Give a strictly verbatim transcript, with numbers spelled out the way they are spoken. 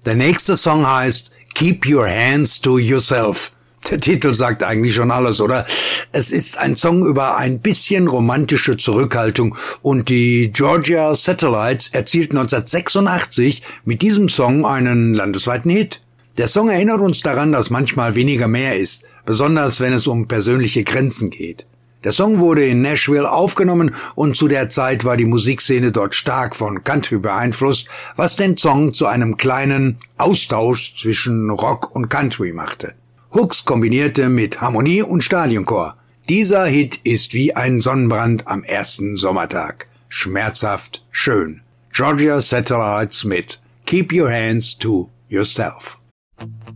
Der nächste Song heißt Keep Your Hands to Yourself. Der Titel sagt eigentlich schon alles, oder? Es ist ein Song über ein bisschen romantische Zurückhaltung und die Georgia Satellites erzielten neunzehnhundertsechsundachtzig mit diesem Song einen landesweiten Hit. Der Song erinnert uns daran, dass manchmal weniger mehr ist, besonders wenn es um persönliche Grenzen geht. Der Song wurde in Nashville aufgenommen und zu der Zeit war die Musikszene dort stark von Country beeinflusst, was den Song zu einem kleinen Austausch zwischen Rock und Country machte. Hooks kombinierte mit Harmonie und Stadionchor. Dieser Hit ist wie ein Sonnenbrand am ersten Sommertag. Schmerzhaft schön. Georgia Satellites mit Keep Your Hands to Yourself.